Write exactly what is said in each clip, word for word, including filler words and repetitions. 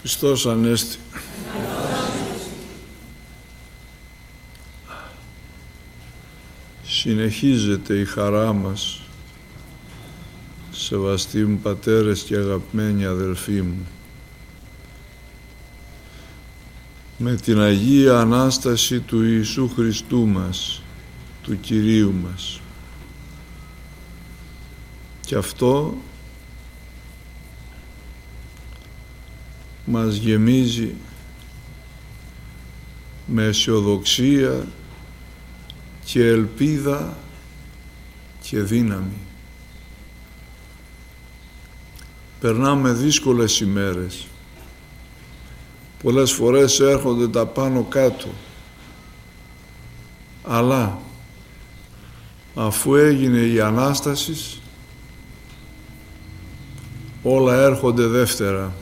Χριστός Ανέστη. Συνεχίζεται η χαρά μας, σεβαστοί μου πατέρες και αγαπημένοι αδελφοί μου, με την Αγία Ανάσταση του Ιησού Χριστού μας, του Κυρίου μας. Και αυτό μας γεμίζει με αισιοδοξία και ελπίδα και δύναμη. Περνάμε δύσκολες ημέρες. Πολλές φορές έρχονται τα πάνω κάτω. Αλλά αφού έγινε η Ανάσταση, όλα έρχονται δεύτερα.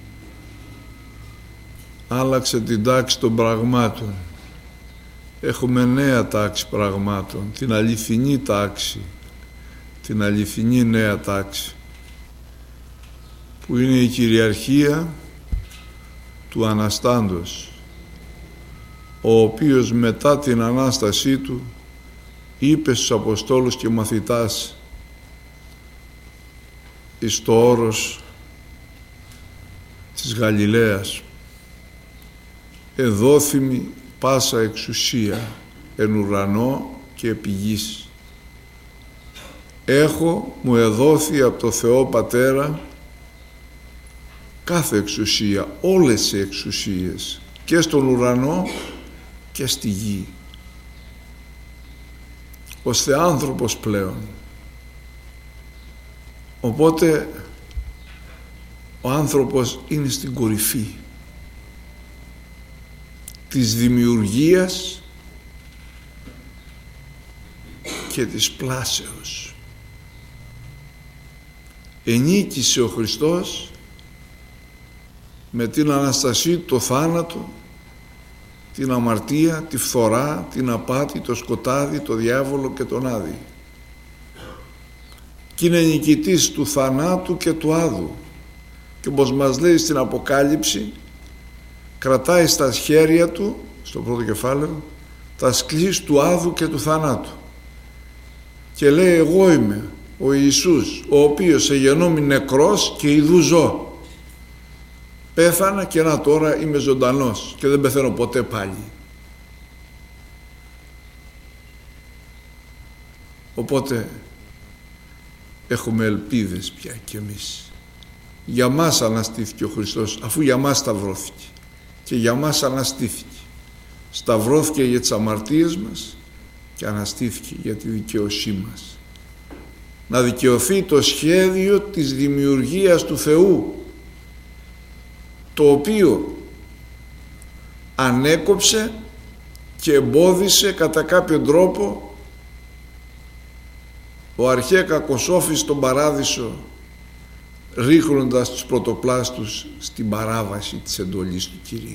Άλλαξε την τάξη των πραγμάτων. Έχουμε νέα τάξη πραγμάτων, την αληθινή τάξη, την αληθινή νέα τάξη, που είναι η κυριαρχία του Αναστάντος, ο οποίος μετά την Ανάστασή του είπε στους Αποστόλους και μαθητάς εις το όρος της Γαλιλαίας: εδόθημη πάσα εξουσία εν ουρανό και επί γης. Έχω μου εδόθη από το Θεό Πατέρα κάθε εξουσία, όλες οι εξουσίες, και στον ουρανό και στη γη. Ως θεάνθρωπος πλέον. Οπότε ο άνθρωπος είναι στην κορυφή της δημιουργίας και της πλάσεως. Ενίκησε ο Χριστός με την Αναστασή το θάνατο, την αμαρτία, τη φθορά, την απάτη, το σκοτάδι, το διάβολο και τον Άδη. Και είναι νικητής του θανάτου και του άδου. Και όπως μας λέει στην Αποκάλυψη, κρατάει στα χέρια του, στο πρώτο κεφάλαιο, τα σκλής του άδου και του θανάτου. Και λέει: εγώ είμαι ο Ιησούς, ο οποίος εγενόμη νεκρός και ιδού ζω. Πέθανα και να τώρα είμαι ζωντανός και δεν πεθαίνω ποτέ πάλι. Οπότε έχουμε ελπίδες πια κι εμείς. Για μας αναστήθηκε ο Χριστός, αφού για μας σταυρώθηκε. Και για μας αναστήθηκε. Σταυρώθηκε για τις αμαρτίες μας και αναστήθηκε για τη δικαίωσή μας. Να δικαιωθεί το σχέδιο της δημιουργίας του Θεού, το οποίο ανέκοψε και εμπόδισε κατά κάποιον τρόπο ο αρχαία κακοσόφης στον παράδεισο, ρίχνοντας τους πρωτοπλάστους στην παράβαση της εντολής του Κυρίου.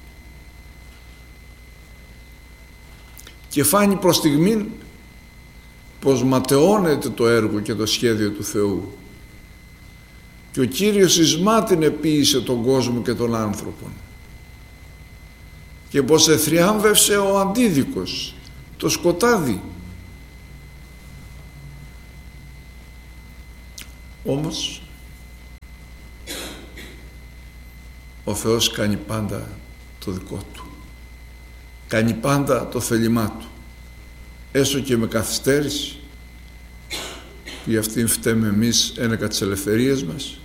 Και φάνει προς στιγμήν πως ματαιώνεται το έργο και το σχέδιο του Θεού, και ο Κύριος εις μάτιν επίησε τον κόσμο και τον άνθρωπον, και πως εθριάμβευσε ο αντίδικος, το σκοτάδι. Όμως ο Θεός κάνει πάντα το δικό του, κάνει πάντα το θέλημά του, έστω και με καθυστέρηση, που γι' αυτήν φταίμε εμείς ένεκα τις ελευθερίες μας,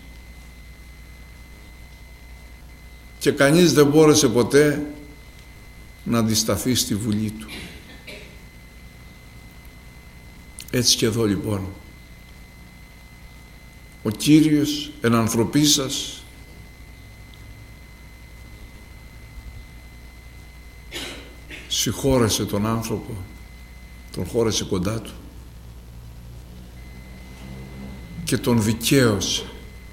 και κανείς δεν μπόρεσε ποτέ να αντισταθεί στη βουλή του. Έτσι και εδώ λοιπόν ο Κύριος εν ανθρωπίσας συγχώρεσε τον άνθρωπο, τον χώρεσε κοντά του και τον δικαίωσε.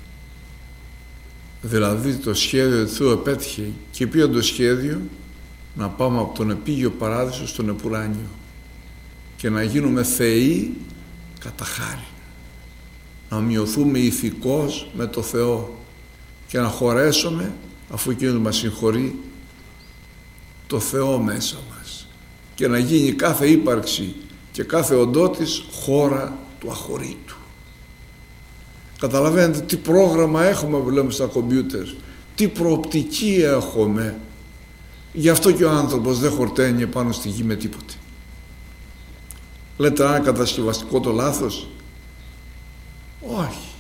Δηλαδή το σχέδιο του Θεού επέτυχε. Και ποιο είναι το σχέδιο? Να πάμε από τον επίγειο παράδεισο στον επουράνιο και να γίνουμε θεοί κατά χάρη. Να μειωθούμε ηθικώς με το Θεό και να χωρέσουμε αφού εκείνος μας συγχωρεί, το Θεό μέσα μας και να γίνει κάθε ύπαρξη και κάθε οντότης χώρα του αχωρήτου. Καταλαβαίνετε τι πρόγραμμα έχουμε που λέμε στα κομπιούτερ, τι προοπτική έχουμε. Γι' αυτό και ο άνθρωπος δεν χορταίνει πάνω στη γη με τίποτε. Λέτε να είναι κατασκευαστικό το λάθος? Όχι.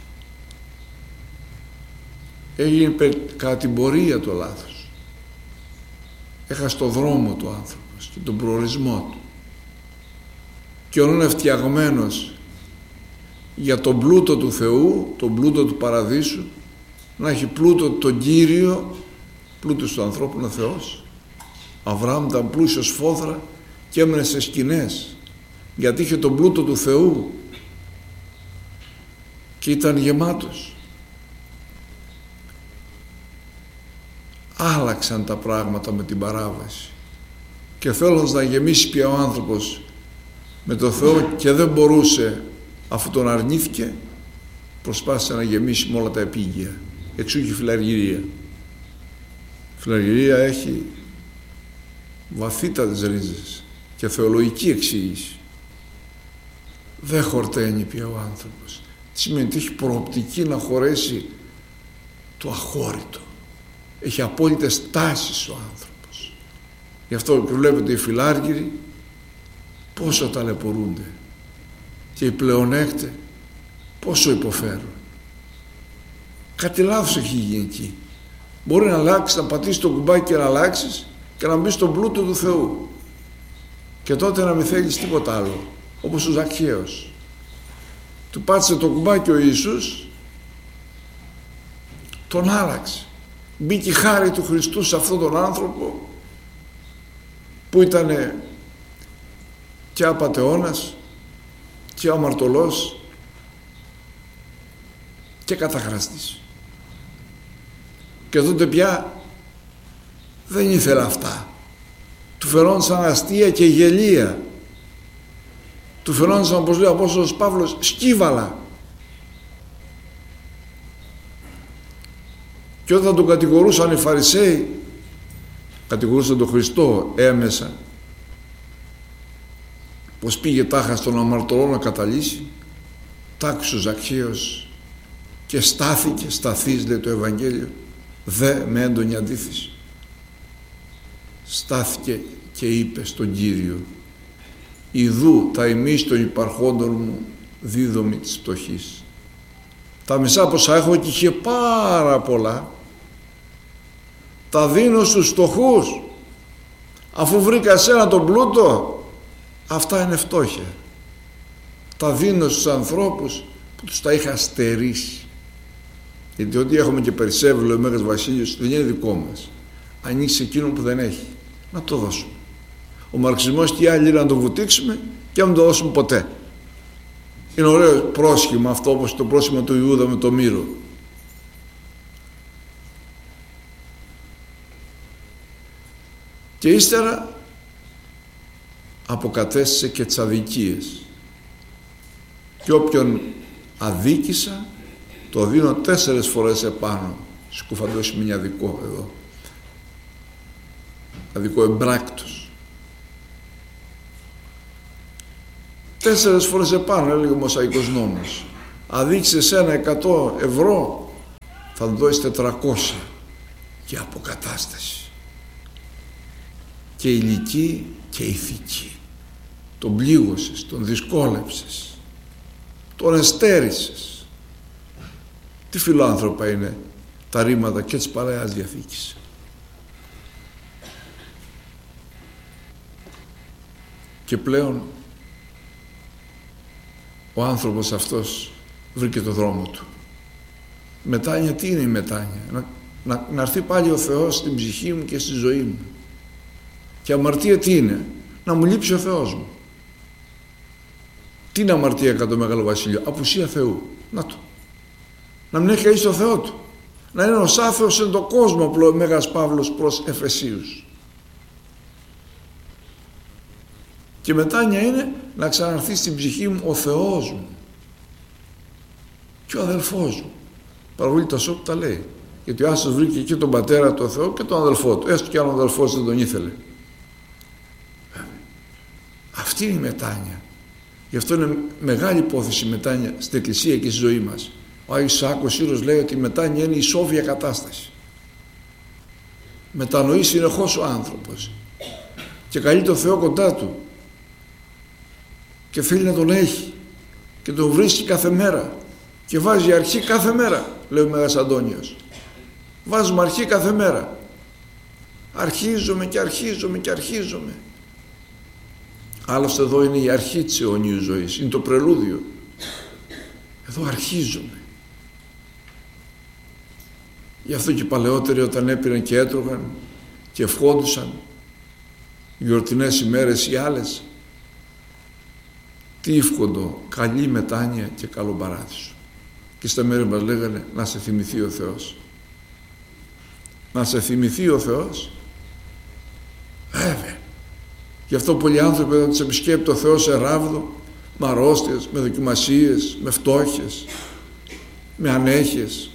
Έγινε κατά την πορεία το λάθος. Έχασε το δρόμο του άνθρωπος και τον προορισμό του. Και όταν είναι φτιαγμένος για τον πλούτο του Θεού, τον πλούτο του παραδείσου, να έχει πλούτο τον Κύριο, πλούτος του ανθρώπου είναι Θεός. Αβραάμ ήταν πλούσιος σφόδρα και έμενε σε σκηνές γιατί είχε τον πλούτο του Θεού και ήταν γεμάτος. Άλλαξαν τα πράγματα με την παράβαση και θέλοντας να γεμίσει πια ο άνθρωπος με το Θεό και δεν μπορούσε, αφού τον αρνήθηκε, προσπάθησε να γεμίσει με όλα τα επίγεια. Εξού και η φιλαργυρία. Η φιλαργυρία έχει βαθύτατες ρίζες και θεολογική εξήγηση. Δεν χορταίνει πια ο άνθρωπος. Τι σημαίνει? ότι έχει προοπτική να χωρέσει το αχώρητο. Έχει απόλυτες τάσεις ο άνθρωπος. Γι' αυτό και βλέπετε οι φιλάργυροι πόσο ταλαιπωρούνται και οι πλεονέκτες πόσο υποφέρουν. Κάτι λάθος έχει γίνει εκεί. Μπορεί να αλλάξει, να πατήσει το κουμπάκι και να αλλάξεις και να μπει στον πλούτο του Θεού και τότε να μην θέλεις τίποτα άλλο, όπως ο Ζακχαίος. Του πάτησε το κουμπάκι ο Ιησούς, τον άλλαξε. Μπήκε η χάρη του Χριστού σε αυτόν τον άνθρωπο που ήταν και απατεώνας και αμαρτωλός και καταχραστής. Και τότε πια δεν ήθελε αυτά. Του φαινόντουσαν αστεία και γελία. Του φαινόντουσαν, όπως λέει ο Απόστολος Παύλος, σκύβαλα. Και όταν τον κατηγορούσαν οι Φαρισαίοι, κατηγορούσαν τον Χριστό έμεσα, πως πήγε τάχα στον αμαρτωλό να καταλύσει, τ' άκουσε ο Ζακχαίος και στάθηκε, σταθείς λέει το Ευαγγέλιο, δε με έντονη αντίθεση. Στάθηκε και είπε στον Κύριο, ιδού τα ημείς των υπαρχόντων μου δίδομη της πτωχής. Τα μισά πόσα έχω και είχε πάρα πολλά, τα δίνω στους φτωχούς. Αφού βρήκα εσένα τον πλούτο, αυτά είναι φτώχεια. Τα δίνω στους ανθρώπους που τους τα είχα στερήσει. Γιατί ό,τι έχουμε και περισσεύει, λέει ο Μέγας Βασίλειος, δεν είναι δικό μας. Ανοίξει εκείνο που δεν έχει, να το δώσουμε. Ο μαρξισμός και οι άλλοι είναι να το βουτήξουμε και να μην το δώσουμε ποτέ. Είναι ωραίο πρόσχημα αυτό, όπως το πρόσχημα του Ιούδα με το μύρο. Και ύστερα αποκατέστησε και τις αδικίες. Και όποιον αδίκησα το δίνω τέσσερες φορές επάνω. Σκουφαντώσει μια αδικό εδώ. Αδικό εμπράκτος. Τέσσερες φορές επάνω, έλεγε ο Μοσαϊκός νόμος. Αδίκησε σένα εκατό ευρώ, θα του δώσεις τετρακόσια. Και αποκατάσταση. Και ηλική και ηθική. Τον πλήγωσες, τον δυσκόλεψες, τον εστέρισες. Τι φιλάνθρωπα είναι τα ρήματα και της Παλαιάς Διαθήκης. Και πλέον ο άνθρωπος αυτός βρήκε το δρόμο του. Μετάνοια, τι είναι η μετάνοια? Να, να, να έρθει πάλι ο Θεός στην ψυχή μου και στη ζωή μου. Και αμαρτία τι είναι? Να μου λείψει ο Θεός μου. Τι είναι αμαρτία κατά το Μεγάλο Βασίλειο? Απουσία Θεού. Να το. Να μην έχει κανείς το Θεό του. Να είναι ως άθεος εν το κόσμο, που λέει ο Μέγας Παύλος προς Εφεσίους. Και μετάνοια είναι να ξαναρθεί στην ψυχή μου ο Θεός μου και ο αδελφός μου. Παραβολή τα σώπου τα λέει. Γιατί ο Άσος βρήκε και τον πατέρα του Θεό και τον αδελφό του, έστω και αν ο αδελφός δεν τον ήθελε. Αυτή είναι η μετάνοια. Γι' αυτό είναι μεγάλη υπόθεση η μετάνοια στην Εκκλησία και στη ζωή μας. Ο Άγιος Ισαάκος Σύρος λέει ότι η μετάνοια είναι η ισόβια κατάσταση. Μετανοεί συνεχώς ο άνθρωπος και καλεί τον Θεό κοντά του και θέλει να τον έχει και τον βρίσκει κάθε μέρα και βάζει αρχή κάθε μέρα, λέει ο Μέγας Αντώνιος. Βάζουμε αρχή κάθε μέρα. Αρχίζομαι και αρχίζομαι και αρχίζομαι. Άλλωστε εδώ είναι η αρχή της αιωνίου ζωής, είναι το πρελούδιο. Εδώ αρχίζομαι. Γι' αυτό και οι παλαιότεροι όταν έπαιρναν και έτρωγαν και ευχόντουσαν γιορτινές ημέρες ή άλλες, τι εύχοντο, καλή μετάνοια και καλό παράδεισο. Και στα μέρη μας λέγανε να σε θυμηθεί ο Θεός. Να σε θυμηθεί ο Θεός. Βέβαια. Γι' αυτό πολλοί άνθρωποι όταν τους επισκέπτει ο Θεός σε ράβδο, με αρρώστιες, με δοκιμασίες, με φτώχειες, με ανέχειες,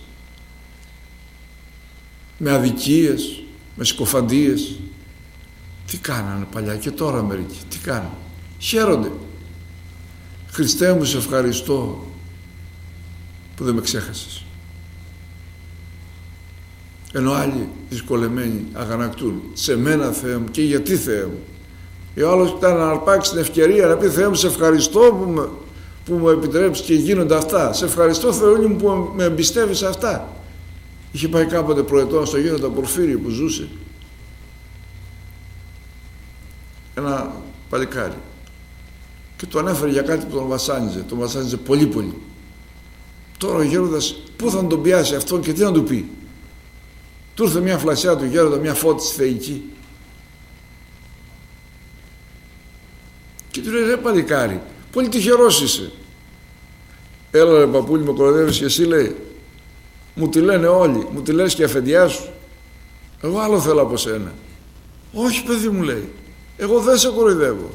με αδικίες, με συκοφαντίες. Τι κάνανε παλιά και τώρα μερικοί, τι κάνουν? Χαίρονται. Χριστέ μου, σε ευχαριστώ που δεν με ξέχασες. Ενώ άλλοι δυσκολεμένοι αγανακτούν, σε μένα Θεέ μου, και γιατί Θεέ μου? Ο άλλος ήταν να αρπάξει την ευκαιρία να πει Θεέ μου, σε ευχαριστώ που, με, που μου επιτρέψεις και γίνονται αυτά. Σε ευχαριστώ Θεούλη μου που με εμπιστεύεις αυτά. Είχε πάει κάποτε προετών στο γέροντα Πορφύριο που ζούσε ένα παλικάρι και του ανέφερε για κάτι που τον βασάνιζε. Τον βασάνιζε πολύ πολύ. Τώρα ο γέροντας πού θα τον πιάσει αυτόν και τι να του πει? Του ήρθε μια φλασιά του γέροντα, μια φώτιση θεϊκή και του λέει ρε παλικάρι, πολύ τυχερός είσαι. Έλα ρε παππούλη, με κοροϊδεύεις και εσύ, λέει. Μου τη λένε όλοι, μου τη λες και αφεντιά σου. Εγώ άλλο θέλω από σένα. Όχι παιδί μου, λέει, εγώ δεν σε κοροϊδεύω.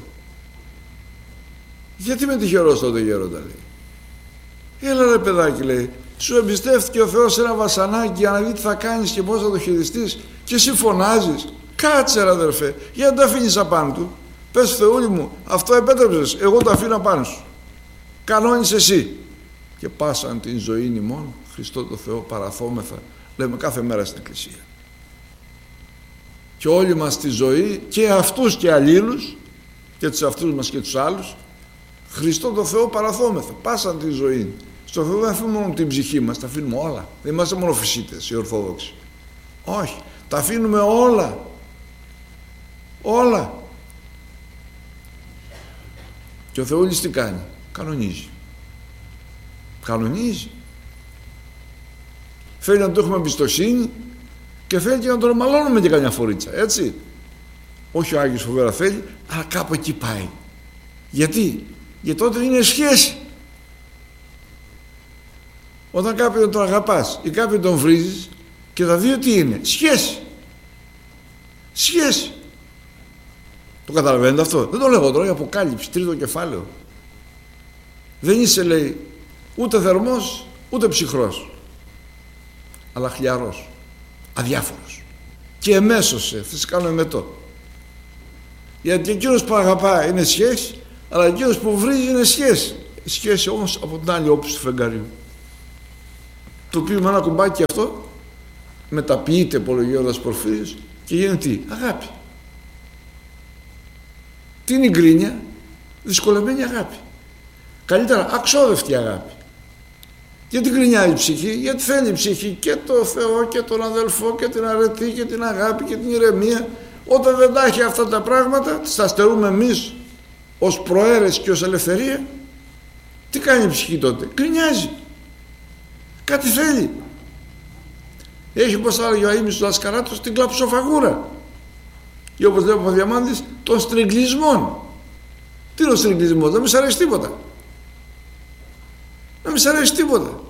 Γιατί με τυχερός τότε γέροντα, λέει. Έλα ρε παιδάκι, λέει, σου εμπιστεύτηκε ο Θεός ένα βασανάκι για να δει τι θα κάνεις και πώς θα το χειριστείς και εσύ φωνάζεις. Κάτσε ρε αδερφέ, γιατί τα αφήνεις απάνω του? Πες Θεούλη μου, αυτό επέτρεψες, εγώ το αφήνω απάνω σου. Κανόνεις εσύ. Και πάσαν την ζωή ημών, Χριστό το Θεό παραθόμεθα, λέμε κάθε μέρα στην Εκκλησία. Και όλοι μας τη ζωή, και αυτούς και αλλήλους, και τους αυτούς μας και τους άλλους, Χριστό το Θεό παραθόμεθα, πάσαν τη ζωή. Στο Θεό δεν αφήνουμε μόνο την ψυχή μας, τα αφήνουμε όλα. Δεν είμαστε μόνο φυσίτες οι Ορθόδοξοι. Όχι, τα αφήνουμε όλα. Όλα. Και ο Θεούλης τι κάνει? Κανονίζει. Κανονίζει. Θέλει να του έχουμε εμπιστοσύνη και θέλει και να τον μαλώνουμε και καμιά φορίτσα, έτσι. Όχι ο Άγιος φοβερά θέλει, αλλά κάπου εκεί πάει. Γιατί? Γιατί τότε είναι σχέση. Όταν κάποιον τον αγαπάς ή κάποιον τον βρίζεις και τα δύο τι είναι? Σχέση. Σχέση. Το καταλαβαίνετε αυτό? Δεν το λέω τώρα, η Αποκάλυψη, τρίτο κεφάλαιο. Δεν είσαι, λέει, ούτε θερμός ούτε ψυχρός, αλλά χλιαρός, αδιάφορος. Και εμέσωσε, θα σε κάνω εμετό. Γιατί εκείνος που αγαπά είναι σχέση, αλλά εκείνος που βρίζει είναι σχέση. Σχέση όμως από την άλλη όψη του φεγγαριού. Το οποίο με ένα κουμπάκι αυτό μεταποιείται υπολογιώντας Πορφύριος και γίνεται τι? Αγάπη. Τι είναι η γκρίνια? Δυσκολεμένη αγάπη. Καλύτερα αξόδευτη αγάπη. Γιατί γκρινιάζει η ψυχή? Γιατί θέλει η ψυχή και το Θεό και τον αδελφό και την αρετή και την αγάπη και την ηρεμία. Όταν δεν τα έχει αυτά τα πράγματα, τα στερούμε εμείς ως προαίρεση και ως ελευθερία. Τι κάνει η ψυχή τότε? Γκρινιάζει. Κάτι θέλει. Έχει, όπως θα έλεγε ο Αΐμνης του Δασκαράτος, την κλαψοφαγούρα. Ή όπως λέει ο Παπαδιαμάντης, των στριγκλισμών. Τι είναι ο στριγκλισμός? Δεν μη σ' αρέσει τίποτα. Δεν μη σ' αρέσει τίποτα.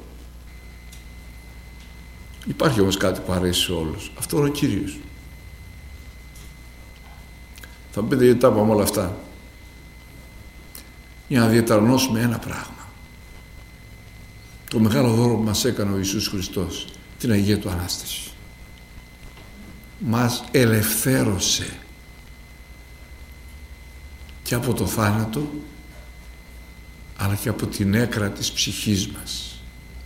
Υπάρχει όμως κάτι που αρέσει σε όλους. Αυτό είναι ο Κύριος. Θα μου πείτε γιατί τα είπαμε όλα αυτά? Για να διαταρνώσουμε ένα πράγμα. Το μεγάλο δώρο που μας έκανε ο Ιησούς Χριστός. την Αγία Του Ανάσταση. Μας ελευθέρωσε και από το θάνατο, αλλά και από την έκρα της ψυχής μας,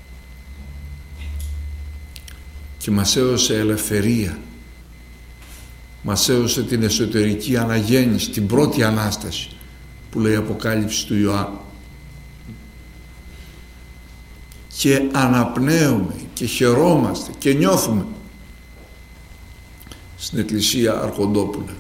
και μας έδωσε ελευθερία, μας έδωσε την εσωτερική αναγέννηση, την πρώτη Ανάσταση που λέει η Αποκάλυψη του Ιωάννου, και αναπνέουμε και χαιρόμαστε και νιώθουμε στην Εκκλησία Αρχοντόπουλα.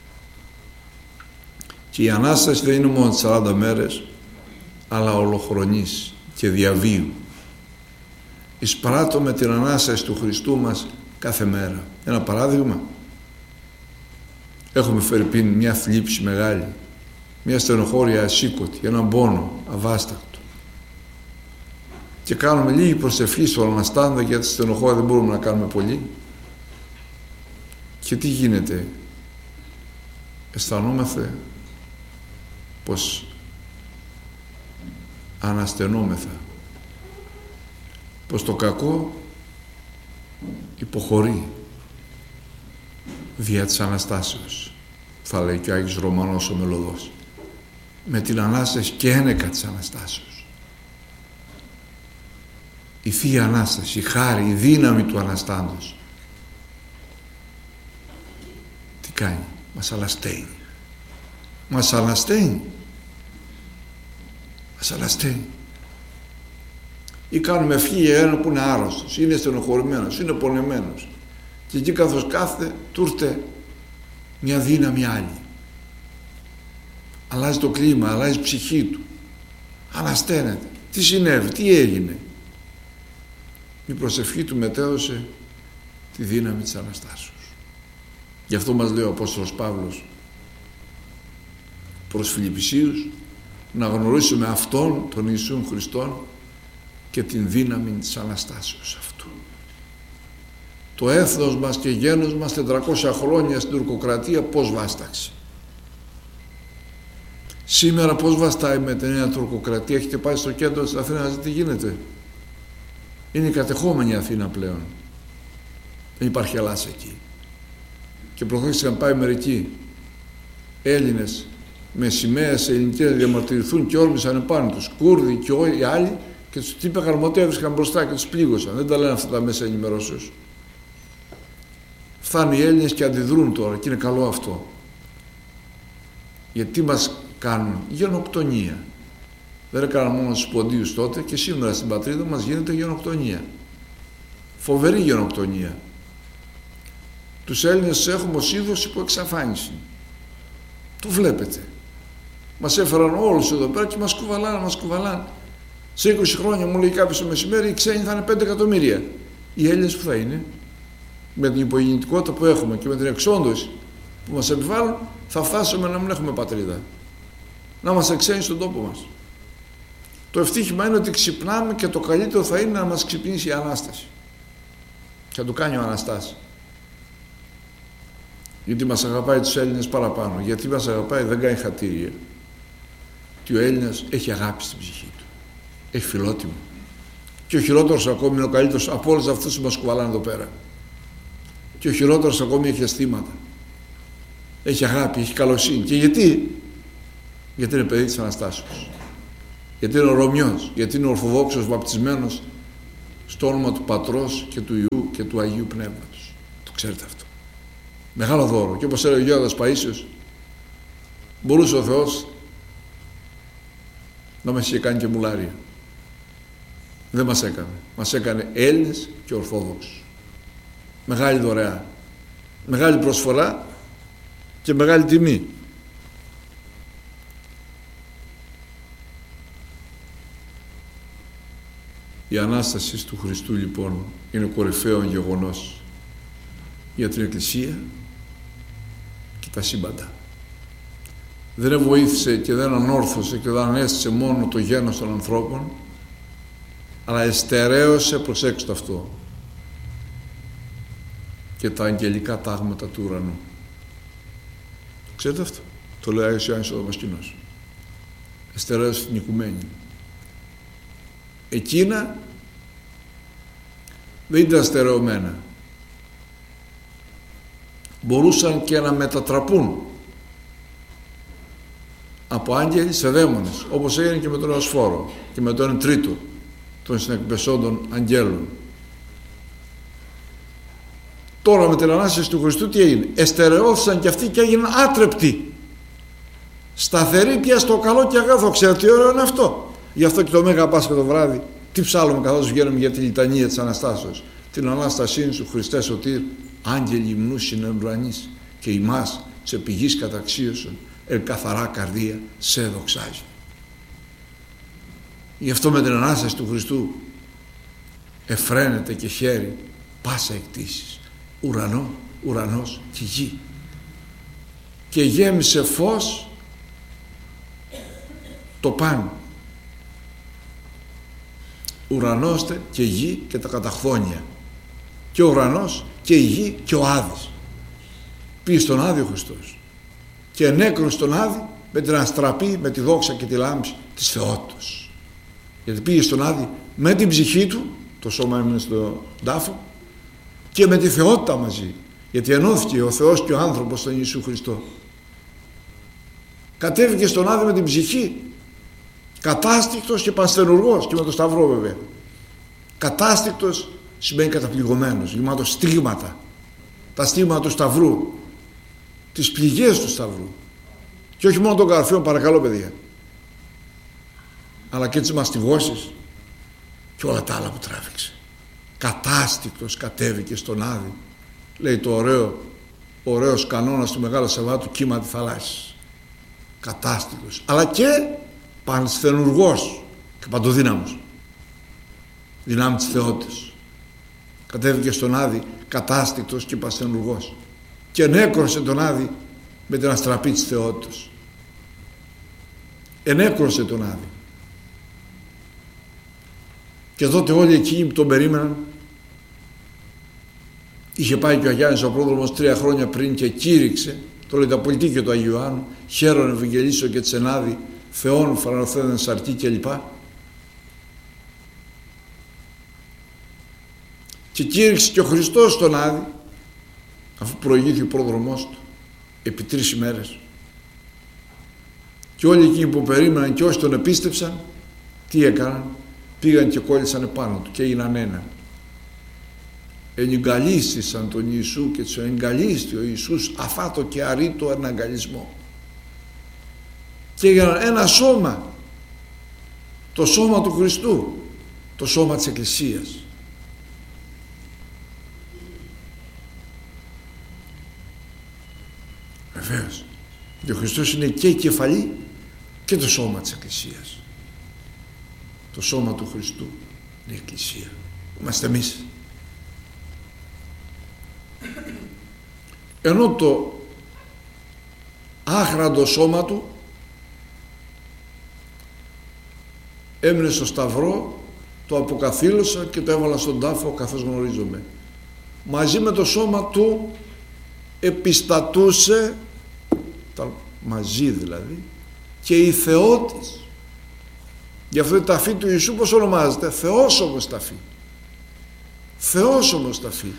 Και η Ανάσταση δεν είναι μόνο σαράντα μέρες, αλλά ολοχρονής και διαβίου. Εισπράττουμε την Ανάσταση του Χριστού μας κάθε μέρα. Ένα παράδειγμα: έχουμε φερειπίν μια θλίψη μεγάλη, μια στενοχώρια ασήκωτη, έναν πόνο αβάστακτο, και κάνουμε λίγη προσευχή στον Αναστάντα, γιατί στη στενοχώρια δεν μπορούμε να κάνουμε πολύ. Και τι γίνεται? Αισθανόμαστε πως αναστενόμεθα, πως το κακό υποχωρεί δια της Αναστάσεως, θα λέει και ο Άγιος Ρωμανός ο Μελωδός, με την Ανάσταση και ένεκα της Αναστάσεως. Η Θεία Ανάσταση, η χάρη, η δύναμη του Αναστάντος τι κάνει? Μας αλασταίνει. Μας αλασταίνει. Μας αλασταίνει. Ή κάνουμε ευχή για έναν που είναι άρρωστος, είναι στενοχωρημένος, είναι πονεμένος, και εκεί καθώς κάθεται του ήρθε μια δύναμη άλλη. Αλλάζει το κλίμα, αλλάζει η ψυχή του, ανασταίνεται. Τι συνέβη, τι έγινε? Η προσευχή του μετέδωσε τη δύναμη της Αναστάσεως. Γι' αυτό μας λέει ο Απόστολος Παύλος προς Φιλιππισίους να γνωρίσουμε Αυτόν τον Ιησούν Χριστόν και την δύναμη της Αναστάσεως αυτού. Το έθνος μας και γένος μας τετρακόσια χρόνια στην τουρκοκρατία πώς βάσταξε? Σήμερα πώς βαστάει με την νέα τουρκοκρατία? Έχετε πάει στο κέντρο της Αθήνας να δείτε τι γίνεται? Είναι η κατεχόμενη Αθήνα πλέον. Δεν υπάρχει Ελλάς εκεί. Και προχθές είχαν πάει μερικοί Έλληνες με σημαίες ελληνικές να διαμαρτυρηθούν και όρμησαν επάνω τους, Κούρδοι και όλοι οι άλλοι, και τους τύπε χαρμοτεύτηκαν μπροστά και τους πλήγωσαν. Δεν τα λένε αυτά τα μέσα ενημερώσεως. Φτάνουν οι Έλληνες και αντιδρούν τώρα, και είναι καλό αυτό. Γιατί μας κάνουν? Γενοκτονία. Δεν έκαναν μόνο στους ποντίους τότε, και σήμερα στην πατρίδα μας γίνεται γενοκτονία. Φοβερή γενοκτονία. Τους Έλληνες έχουμε ως είδος υπό εξαφάνιση. Το βλέπετε. Μας έφεραν όλους εδώ πέρα και μας κουβαλάνε, μας κουβαλάνε. Σε είκοσι χρόνια, μου λέει κάποιος το μεσημέρι, οι ξένοι θα είναι πέντε εκατομμύρια. Οι Έλληνες που θα είναι? Με την υπογεννητικότητα που έχουμε και με την εξόντωση που μας επιβάλλουν, θα φτάσουμε να μην έχουμε πατρίδα. Να είμαστε ξένοι στον τόπο μας. Το ευτύχημα είναι ότι ξυπνάμε, και το καλύτερο θα είναι να μας ξυπνήσει η Ανάσταση. Και να το κάνει ο Αναστάς. Γιατί μας αγαπάει τους Έλληνες παραπάνω. Γιατί μας αγαπάει? Δεν κάνει χατήρια. Και ο Έλληνας έχει αγάπη στην ψυχή του. Έχει φιλότιμο. Και ο χειρότερος ακόμη είναι ο καλύτερος από όλους αυτούς που μας κουβαλάνε εδώ πέρα. Και ο χειρότερος ακόμη έχει αισθήματα. Έχει αγάπη, έχει καλοσύνη. Και γιατί? Γιατί είναι παιδί της Αναστάσεως. Γιατί είναι Ρωμιός. Γιατί είναι Ορθοδόξος βαπτισμένος στο όνομα του Πατρός και του Υιού και του Αγίου Πνεύματος. Το ξέρετε αυτό. Μεγάλο δώρο. Και όπως έλεγε ο Γέροντας Παΐσιος, μπορούσε ο Θεός να μας είχε κάνει και μουλάρια. Δεν μας έκανε. Μας έκανε Έλληνες και Ορθόδοξους. Μεγάλη δωρεά. Μεγάλη προσφορά και μεγάλη τιμή. Η Ανάσταση του Χριστού λοιπόν είναι κορυφαίο γεγονός για την Εκκλησία και τα σύμπαντα. Δεν βοήθησε και δεν ανόρθωσε και δεν ανέστησε μόνο το γένος των ανθρώπων, αλλά εστερέωσε, προσέξτε αυτό, και τα αγγελικά τάγματα του ουρανού. Ξέρετε αυτό? Το λέει ο Άγιος Ιωάννης ο Δαμασκηνός. Εστερέωσε την οικουμένη. Εκείνα δεν ήταν στερεωμένα. Μπορούσαν και να μετατραπούν από άγγελοι σε δαίμονες, όπως έγινε και με τον Εωσφόρο και με τον τρίτο των συνεκπεσόντων αγγέλων. Τώρα με την Ανάσταση του Χριστού τι έγινε? Εστερεώθησαν και αυτοί και έγιναν άτρεπτοι, σταθεροί πια στο καλό και αγαθό. Ξέρετε τι ωραίο είναι αυτό? Γι' αυτό και το Μέγα Πάσχα το βράδυ τι ψάλλουμε καθώς βγαίνουμε για τη λιτανία της Αναστάσεως? Την Ανάστασή σου Χριστέ σωτήρ, άγγελοι υμνούσιν εν ουρανής, και ημάς σε πηγής καταξίωσον, εν καθαρά καρδία σε δοξάζει. Γι' αυτό με την Ανάσταση του Χριστού εφραίνεται και χέρι πάσα εκτίσεις, ουρανό, ουρανός και γη, και γέμισε φως το πάνω, ουρανώστε και γη και τα καταχθόνια, και ο ουρανός και η γη και ο Άδης. Πήγε στον Άδη ο Χριστός και ενέκρωσε τον Άδη με την αστραπή, με τη δόξα και τη λάμψη της θεότητος. Γιατί πήγε στον Άδη με την ψυχή του, το σώμα έμεινε στον τάφο, και με τη θεότητα μαζί, γιατί ενώθηκε ο Θεός και ο άνθρωπος στον Ιησού Χριστό. Κατέβηκε στον Άδη με την ψυχή, κατάστικτος και πανσθενουργός, και με το Σταυρό βέβαια. Κατάστικτος σημαίνει καταπληγωμένος, γεμάτος στίγματα, τα στίγματα του Σταυρού, τις πληγές του Σταυρού, και όχι μόνο των καρφίων, παρακαλώ παιδιά, αλλά και τις μαστιγώσεις και όλα τα άλλα που τράβηξε. Κατάστικτος κατέβηκε στον Άδη, λέει το ωραίο, ωραίος κανόνας του Μεγάλου Σαββάτου, κύμα τη θαλάσσης. Κατάστικτος, αλλά και πανσθενουργός και παντοδύναμος, δυνάμει της θεότητας. Κατέβηκε στον Άδη κατάστικτος και πανσθενουργός, και ενέκρωσε τον Άδη με την αστραπή της θεότητας. Ενέκρωσε τον Άδη. Και τότε όλοι εκείνοι που τον περίμεναν, είχε πάει και ο Αγιάννης ο πρόδρομος τρία χρόνια πριν και κήρυξε, το λέει τα πολιτήκια του Αγίου Ιωάννου, χαίρον Ευαγγελίσω και τσενάδι Θεόν φαρανοθέδεν σαρτή κλπ. Και κήρυξε και ο Χριστός τον Άδη, αφού προηγήθηκε ο πρόδρομός του επί τρεις ημέρες. Και όλοι εκείνοι που περίμεναν και όσοι τον επίστεψαν, τι έκαναν? Πήγαν και κόλλησαν επάνω του και έγιναν ένα. Ενυγκαλίστησαν τον Ιησού και τους εγκαλίστη ο Ιησούς αφάτο και αρήτο εναγκαλισμό, και έγιναν ένα σώμα, το σώμα του Χριστού, το σώμα της Εκκλησίας. Βεβαίως, γιατί ο Χριστός είναι και η κεφαλή και το σώμα της Εκκλησίας. Το σώμα του Χριστού είναι η Εκκλησία, είμαστε εμείς. Ενώ το άχραντο σώμα του έμεινε στο Σταυρό, το αποκαθήλωσα και το έβαλα στον τάφο καθώς γνωρίζομαι. Μαζί με το σώμα του επιστατούσε, τα, μαζί δηλαδή, και η θεότης. Γι' αυτό η ταφή του Ιησού πώς ονομάζεται? Θεόσωμος ταφή. Θεόσωμος ταφή.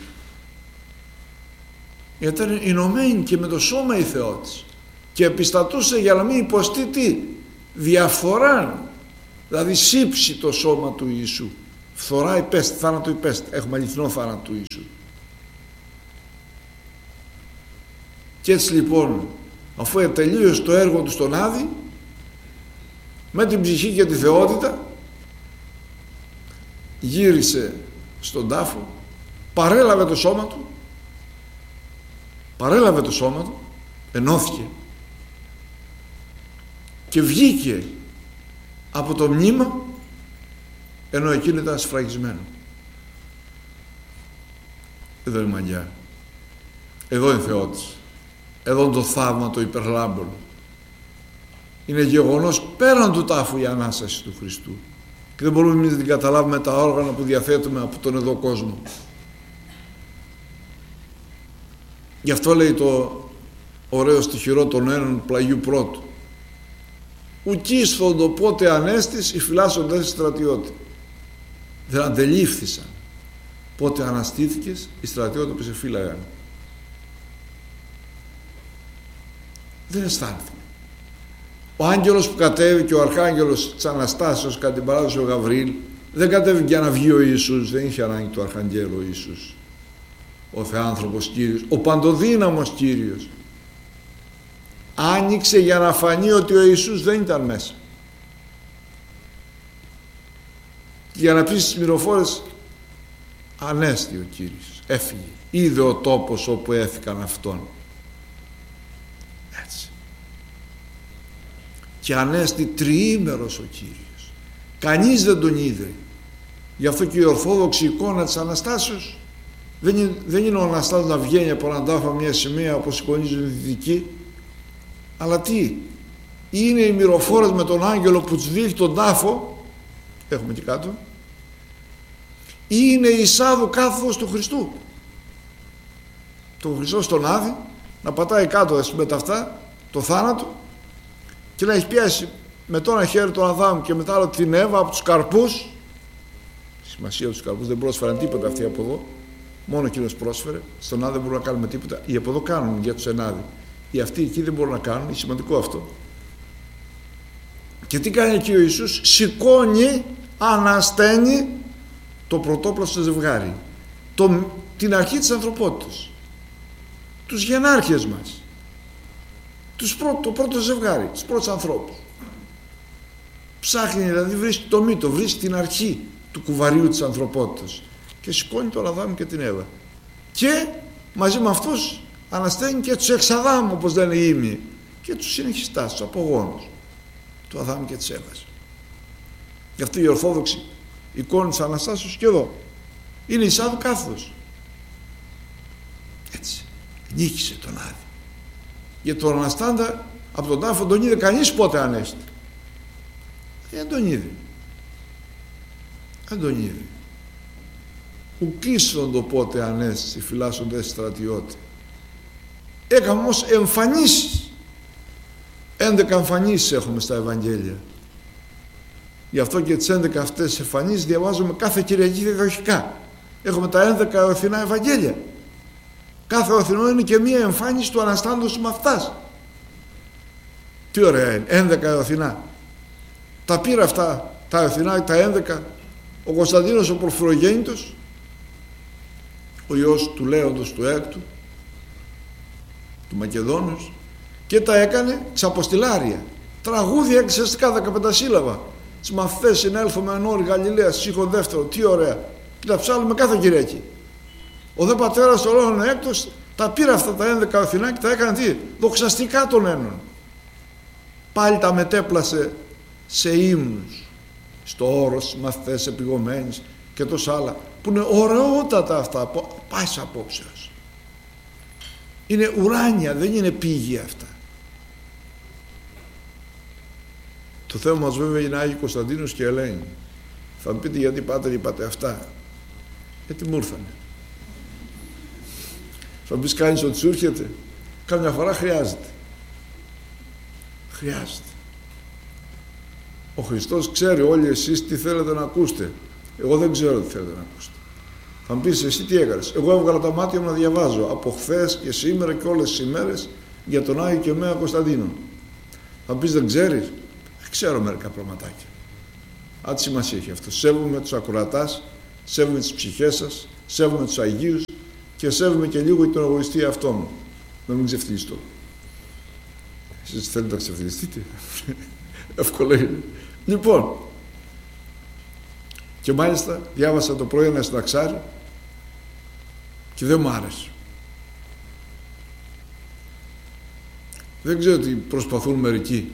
Γιατί ήταν ενωμένη και με το σώμα η θεότης, και επιστατούσε για να μην υποστεί τι? Διαφθορά. Δηλαδή σύψει το σώμα του Ιησού. Φθορά υπέστη, θάνατο υπέστη. Έχουμε αληθινό θάνατο του Ιησού. Και έτσι λοιπόν, αφού τελείωσε το έργο του στον Άδη, με την ψυχή και τη θεότητα, γύρισε στον τάφο, παρέλαβε το σώμα του, παρέλαβε το σώμα του, ενώθηκε και βγήκε από το μνήμα, ενώ εκείνο ήταν σφραγισμένο. Εδώ είναι η μαγιά, εδώ είναι θεότης, εδώ είναι το θαύμα το υπερλάμπων. Είναι γεγονός πέραν του τάφου η Ανάσταση του Χριστού, και δεν μπορούμε εμείς να την καταλάβουμε τα όργανα που διαθέτουμε από τον εδώ κόσμο. Γι' αυτό λέει το ωραίο στιχηρό των έναν πλαγιού πρώτου, ουκίσθοντο πότε ανέστης οι φυλάσσοντες στρατιώτη. Δεν αντελήφθησαν Πότε αναστήθηκες, οι στρατιώτες που σε φύλαγαν. Δεν αισθάνθηκε. Ο άγγελος που κατέβηκε, ο αρχάγγελος της Αναστάσεως, κατά την παράδοση ο Γαβριήλ, δεν κατέβηκε για να βγει ο Ιησούς, δεν είχε ανάγκη του αρχαγγέλου ο Ιησούς. Ο Θεάνθρωπος Κύριος, ο παντοδύναμος Κύριος, άνοιξε για να φανεί ότι ο Ιησούς δεν ήταν μέσα. Για να πει στις μυροφόρες, ανέστη ο Κύριος, έφυγε, είδε ο τόπος όπου έθηκαν αυτόν. Έτσι. Και ανέστη τριήμερος ο Κύριος. Κανείς δεν τον είδε. Γι' αυτό και η ορθόδοξη εικόνα της Αναστάσεως δεν είναι, δεν είναι ο Αναστάς να βγαίνει από έναν τάφο μια σημαία όπως εικονίζουν οι δυτικοί, αλλά τι, είναι οι μυροφόρες με τον άγγελο που τους δείχνει τον τάφο, έχουμε και κάτω, ή είναι η εισάδου κάθοδος του Χριστού. Το Χριστός στον Άδη να πατάει κάτω με τα αυτά το θάνατο και να έχει πιάσει με το ένα χέρι τον Αδάμ και μετά άλλο την Εύα από τους καρπούς. Σημασία τους καρπούς, δεν πρόσφεραν τίποτα αυτοί από εδώ, μόνο εκείνος πρόσφερε. Στον Άδη δεν μπορούμε να κάνουμε τίποτα, οι από εδώ κάνουν για τους ενάδη, οι αυτοί εκεί δεν μπορούν να κάνουν, είναι σημαντικό αυτό. Και τι κάνει εκεί ο Ιησούς? Σηκώνει, ανασταίνει το πρωτόπλαστο ζευγάρι, το, την αρχή της ανθρωπότητας, τους γενάρχες μας, τους πρω, το πρώτο ζευγάρι, τους πρώτους ανθρώπους. Ψάχνει, δηλαδή βρίσκει το μύτο, βρίσκει την αρχή του κουβαρίου της ανθρωπότητας και σηκώνει τον Αδάμ και την Εύα και μαζί με αυτούς ανασταίνει και τους εξαδάμ, όπως λένε οι ήμιοι, και τους συνεχιστάς, τους απογόνους του Αδάμ και της Εύας. Γι' αυτό η ορθόδοξη εικόνα της Αναστάσεως και εδώ είναι εισάδου κάθοδος. Έτσι νίκησε τον Άδη. Για τον Αναστάντα από τον τάφο τον είδε κανείς πότε ανέστη? Δεν τον είδε. Δεν τον είδε. Ουκίσον το πότε ανέστη φυλάσσοντες στρατιώτη. Έκαμε όμως εμφανίσεις. έντεκα εμφανίσεις έχουμε στα Ευαγγέλια. Γι' αυτό και τις έντεκα αυτές εμφανίσεις διαβάζουμε κάθε Κυριακή διαδοχικά. Έχουμε τα έντεκα οθινά Ευαγγέλια. Κάθε οθινό είναι και μία εμφάνιση του Αναστάντος με αυτάς. Τι ωραία είναι, έντεκα οθινά. Τα πήρα αυτά τα οθινά, τα έντεκα, ο Κωνσταντίνος ο Πορφυρογέννητος, ο ιός του Λέοντος του Έκτου, του Μακεδόνος, και τα έκανε ξαποστηλάρια. Τραγούδια εξαιστικά δεκαπεντασύλλαβα. Τις μαθητές συνέλθουμε εν όρη Γαλιλαίας, σύγχο δεύτερο, τι ωραία. Και τα ψάλουμε κάθε Κυριακή. Ο δε πατέρας του Λόγων Έκτος τα πήρε αυτά τα έντεκα οθινά και τα έκανε τι? Δοξαστικά των ένων. Πάλι τα μετέπλασε σε ύμνους, στο όρος, μαθητές επιγωμένης και τόσα άλλα, που είναι ωραιότατα αυτά, πάση απόψεως. Είναι ουράνια, δεν είναι πήγη αυτά. Το θέμα μας βέβαια είναι Άγιοι Κωνσταντίνος και Ελένη. Θα μου πείτε γιατί πάτε είπατε αυτά? Γιατί μου ήρθανε. Θα μου πεις κάνεις ότι σου έρχεται? Κάμια φορά χρειάζεται. Χρειάζεται. Ο Χριστός ξέρει όλοι εσείς τι θέλετε να ακούσετε. Εγώ δεν ξέρω τι θέλετε να ακούσετε. Θα μου πεις εσύ τι έκανες? Εγώ έβγαλα τα μάτια μου να διαβάζω από χθες και σήμερα και όλες τις ημέρες για τον Άγιο και Μέα Κωνσταντίνο. Θα μου πεις δεν ξέρεις? Ξέρω μερικά πραγματάκια. Αν τη σημασία έχει αυτό. Σέβομαι τους ακροατάς, σέβομαι τις ψυχές σας, σέβομαι τους Αγίους και σέβομαι και λίγο τον εγωιστή εαυτό μου. Να μην ξεφτυλιστώ. Εσείς θέλετε να ξεφτυλιστείτε? Εύκολο είναι. Λοιπόν, και μάλιστα διάβασα το πρωί ένα συνταξάρι και δεν μου άρεσε. Δεν ξέρω τι προσπαθούν μερικοί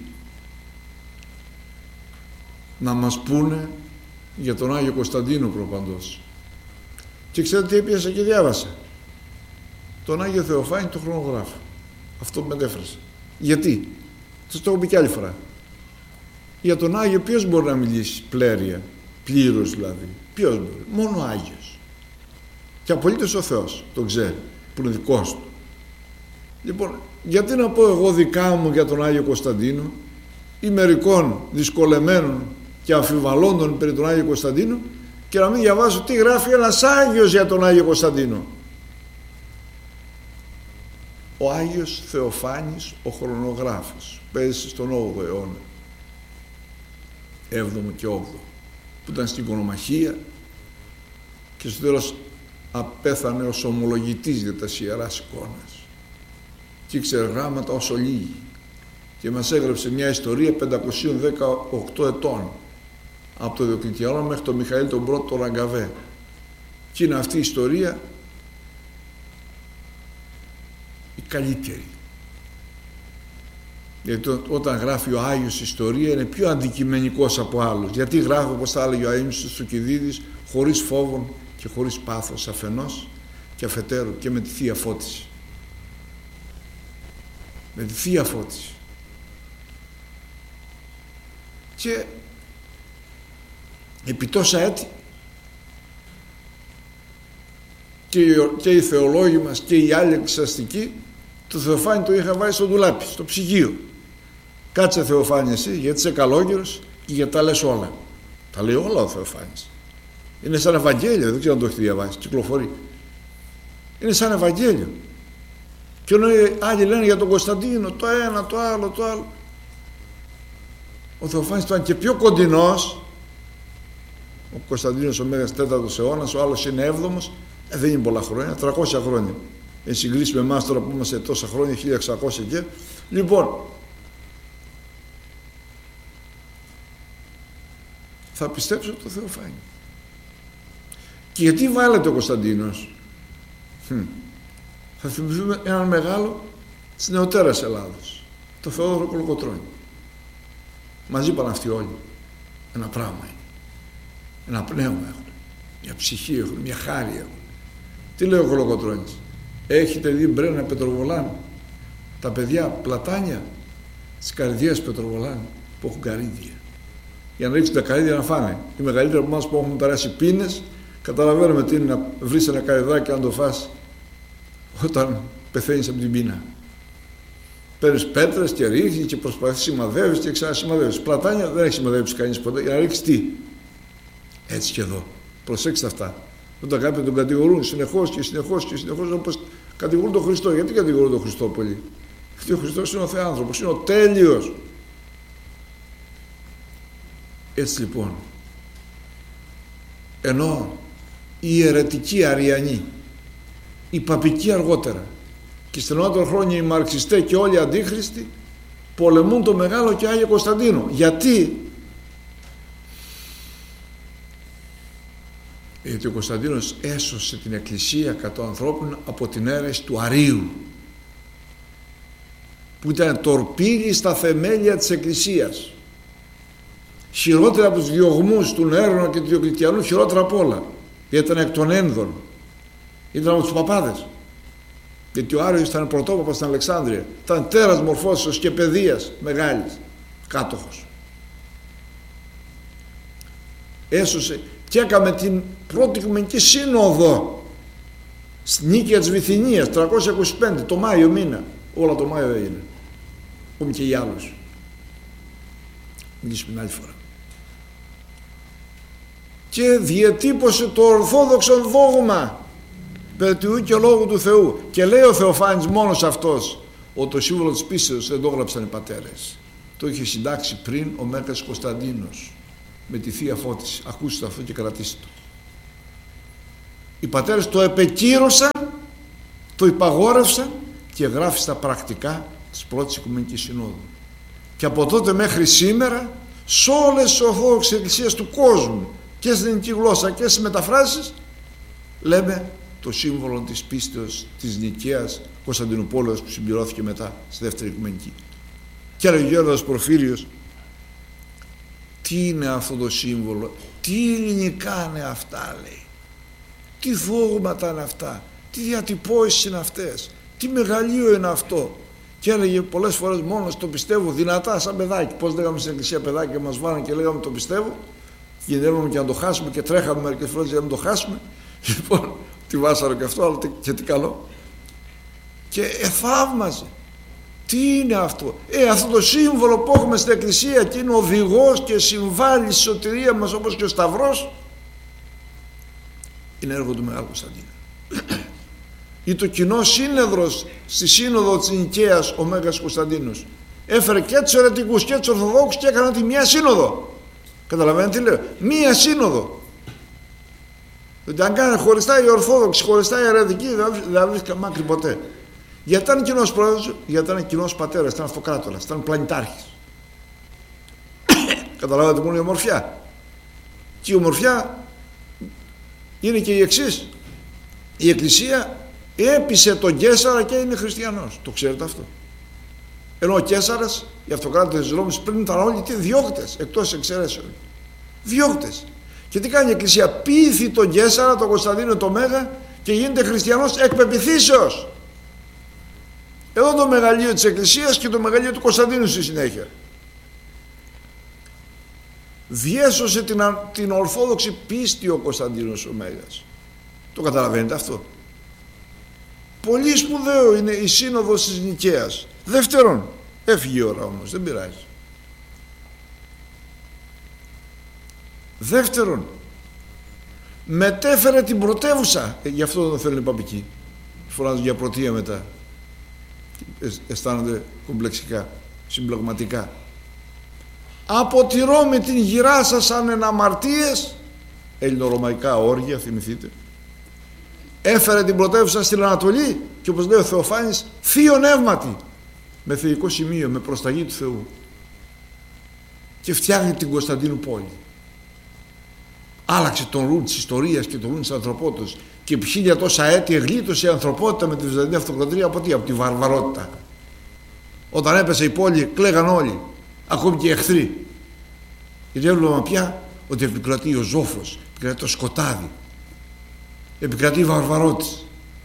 να μας πούνε για τον Άγιο Κωνσταντίνο προπαντός. Και ξέρετε τι έπιασα και διάβασα? Τον Άγιο Θεοφάνη τον χρονογράφο. Αυτό που μετέφρασε. Γιατί? Σας το έχω πει κι άλλη φορά. Για τον Άγιο ποιος μπορεί να μιλήσει πλέρια, πλήρως δηλαδή? Ποιος μπορεί? Μόνο ο Άγιος. Και απολύτως ο Θεός τον ξέρει, που είναι δικός του. Λοιπόν, γιατί να πω εγώ δικά μου για τον Άγιο Κωνσταντίνο ή μερικών δυσκολεμένων και αμφιβαλώντων περί τον Άγιο Κωνσταντίνο, και να μην διαβάσω τι γράφει ένας Άγιος για τον Άγιο Κωνσταντίνο. Ο Άγιος Θεοφάνης ο χρονογράφος, παίζει στον όγδοο αιώνα, έβδομο και όγδοο, που ήταν στην οικονομαχία και στο τέλος απέθανε ως ομολογητής για τα Ιεράς Εικόνας και ήξερε γράμματα όσο λίγοι και μας έγραψε μια ιστορία πεντακόσιων δεκαοκτώ ετών από το Διοκλητιανό μέχρι τον Μιχαήλ τον Πρώτο τον Ραγκαβέ, και είναι αυτή η ιστορία η καλύτερη, γιατί όταν γράφει ο Άγιος ιστορία είναι πιο αντικειμενικός από άλλους, γιατί γράφει, όπως θα έλεγε ο Αείμνηστος Θουκυδίδης, χωρίς φόβον και χωρίς πάθος αφενός και αφετέρου και με τη Θεία Φώτιση, με τη Θεία Φώτιση. Και επί τόσα έτη και οι, και οι θεολόγοι μας και οι άλλοι εξαστικοί το Θεοφάνη το είχαν βάλει στο ντουλάπι, στο ψυγείο. Κάτσε Θεοφάνη εσύ, γιατί είσαι καλόγερος και γιατί τα λες όλα. Τα λέει όλα ο Θεοφάνης. Είναι σαν Ευαγγέλιο, δεν ξέρω αν το έχετε διαβάσει, κυκλοφορεί. Είναι σαν Ευαγγέλιο. Και ενώ άλλοι λένε για τον Κωνσταντίνο το ένα, το άλλο, το άλλο, ο Θεοφάνης ήταν και πιο κοντινός. Ο Κωνσταντίνος ο Μέγας τέταρτος αιώνας, ο άλλος είναι έβδομος, ε, δεν είναι πολλά χρόνια, τριακόσια χρόνια. Εν συγκρίση με εμάς τώρα που είμαστε τόσα χρόνια, χίλια εξακόσια και. Λοιπόν, θα πιστέψω το Θεοφάνη. Και γιατί βάλετε ο Κωνσταντίνος? Hm. Θα θυμηθούμε έναν μεγάλο της νεωτέρας Ελλάδος, το Θεόδωρο Κολοκοτρώνη. Μαζί πάνε αυτοί όλοι. Ένα πράγμα είναι. Ένα πνεύμα έχουν. Μια ψυχή έχουν. Μια χάρη έχουν. Τι λέει ο Κολοκοτρώνης? Έχετε δει Μπρένα Πετροβολάνη? Τα παιδιά πλατάνια στις καρδιές Πετροβολάνη που έχουν καρύδια. Για να ρίξουν τα καρύδια να φάνε. Οι μεγαλύτεροι από εμάς που έχουμε περάσει πίνες, καταλαβαίνουμε τι είναι να βρεις ένα καρυδάκι να το φας όταν πεθαίνεις από την πείνα. Παίρνεις πέτρες και ρίχνεις και προσπαθείς σημαδεύεις και ξανασημαδεύεις. Πλατάνια δεν έχει σημαδεύσει κανείς ποτέ. Για να ρίξεις τι? Έτσι και εδώ. Προσέξτε αυτά. Όταν κάποιοι τον κατηγορούν συνεχώς και συνεχώς και συνεχώς, όπως κατηγορούν τον Χριστό. Γιατί κατηγορούν τον Χριστό πολύ? Γιατί ο Χριστός είναι ο Θεάνθρωπος, είναι ο τέλειος. Έτσι λοιπόν, ενώ οι αιρετικοί Αριανοί, οι παπικοί αργότερα και στενότερα χρόνια οι μαρξιστές και όλοι οι αντίχριστοι πολεμούν το Μεγάλο και Άγιο Κωνσταντίνο. Γιατί? Γιατί ο Κωνσταντίνος έσωσε την Εκκλησία κατά ανθρώπων από την αίρεση του Αρείου, που ήταν τορπίλη στα θεμέλια της Εκκλησίας. Χειρότερα από τους διωγμούς του Νέρονα και του Διοκλητιανού, χειρότερα απ' όλα, γιατί ήταν εκ των ένδων, ήταν από τους παπάδες. Γιατί ο Άριος ήταν πρωτόπαπας στην Αλεξάνδρεια, ήταν τέρας μορφώσεως και παιδείας μεγάλης, κάτοχος. Έσωσε και έκαμε την πρώτη Οικουμενική Σύνοδο στην Νίκαια της Βυθινίας τριακόσια είκοσι πέντε, το Μάιο μήνα. Όλα το Μάιο έγινε. Πούμε και για άλλους. Μιλήσουμε την άλλη φορά. Και διατύπωσε το ορθόδοξο δόγμα περί του και λόγου του Θεού. Και λέει ο Θεοφάνης μόνος αυτός ότι το σύμβολο της πίστεως δεν το έγραψαν οι πατέρες. Το είχε συντάξει πριν ο Μέγας Κωνσταντίνος με τη Θεία Φώτιση. Ακούστε αυτό και κρατήστε το. Οι πατέρες το επεκύρωσαν, το υπαγόρευσαν και γράφει στα πρακτικά της πρώτης Οικουμενικής Συνόδου. Και από τότε μέχρι σήμερα σε όλες τις ορθόδοξες εκκλησίες του κόσμου και στην ελληνική γλώσσα και στις μεταφράσεις λέμε το σύμβολο της πίστεως της Νικαίας Κωνσταντινούπολεως που συμπληρώθηκε μετά στη δεύτερη Οικουμενική. Και έλεγε ο Γέροντας Πορφύριος, τι είναι αυτό το σύμβολο, τι ελληνικά είναι αυτά, λέει, τι δόγματα είναι αυτά, τι διατυπώσεις είναι αυτές, τι μεγαλείο είναι αυτό. Και έλεγε πολλές φορές μόνος το πιστεύω δυνατά σαν παιδάκι. Πώς λέγαμε στην εκκλησία παιδάκι και μας βάλανε και λέγαμε το πιστεύω, κινδυνεύαμε και να το χάσουμε και τρέχαμε μερικές φορές για να το χάσουμε. Λοιπόν, τι βάσαρο και αυτό, αλλά και τι καλό. Και εθαύμαζε. Τι είναι αυτό? Ε, αυτό το σύμβολο που έχουμε στην εκκλησία και είναι οδηγός και συμβάλλει στη σωτηρία μας όπως και ο Σταυρός. Είναι έργο του Μεγάλου Κωνσταντίνου. Ή το κοινό σύνεδρο στη σύνοδο της Νικαίας ο Μέγας Κωνσταντίνος έφερε και τους αιρετικούς και τους Ορθοδόξους και έκαναν τη μία σύνοδο. Καταλαβαίνετε τι λέω? Μία σύνοδο. Δηλαδή αν κάνει χωριστά οι Ορθόδοξοι, χωριστά οι αιρετικοί, δεν βρίσκα μάκρη ποτέ. Γιατί ήταν κοινός πρόεδρος, γιατί ήταν κοινός πατέρας, ήταν αυτοκράτορας, ήταν πλανητάρχης. Καταλάβατε μόνο η ομορφιά. Και η ομορφιά είναι και η εξής. Η Εκκλησία έπεισε τον Καίσαρα και είναι χριστιανός. Το ξέρετε αυτό? Ενώ ο Καίσαρας, οι αυτοκράτορες της Ρώμης πριν ήταν όλοι τι διώκτες, εκτός εξαιρέσεων. Διώκτες. Και τι κάνει η Εκκλησία? Πείθει τον Καίσαρα, τον Κωνσταντίνο το Μέγα και γίνεται χριστιανός εκ πεποιθήσεως. Εδώ το μεγαλείο της Εκκλησίας και το μεγαλείο του Κωνσταντίνου στη συνέχεια. Διέσωσε την, την ορθόδοξη πίστη ο Κωνσταντίνος ο Μέγας. Το καταλαβαίνετε αυτό? Πολύ σπουδαίο είναι η σύνοδος της Νικαίας. Δεύτερον, έφυγε η ώρα όμως, δεν πειράζει. Δεύτερον, μετέφερε την πρωτεύουσα. Ε, γι' αυτό δεν το θέλουν οι παπικοί. Φωνάζουν για πρωτεία μετά. Ε, αισθάνονται κομπλεξικά, συμπλεγματικά. Από τη Ρώμη την γυράσασαν εν αμαρτίες, ελληνορωμαϊκά όργια, θυμηθείτε. Έφερε την πρωτεύουσα στην Ανατολή και όπως λέει ο Θεοφάνης, θείο νεύματι, με θεϊκό σημείο, με προσταγή του Θεού. Και φτιάχνει την Κωνσταντίνου πόλη. Άλλαξε τον ρου της ιστορίας και τον ρου της ανθρωπότητας και επί χίλια τόσα έτη εγλίτωσε η ανθρωπότητα με τη Βυζαντινή Αυτοκρατορία από τι? Από τη βαρβαρότητα. Όταν έπεσε η πόλη κλαίγαν όλοι, ακόμη και οι εχθροί. Γιατί έβλεπαν πια ότι επικρατεί ο ζόφος, επικρατεί το σκοτάδι, επικρατεί η βαρβαρότητα.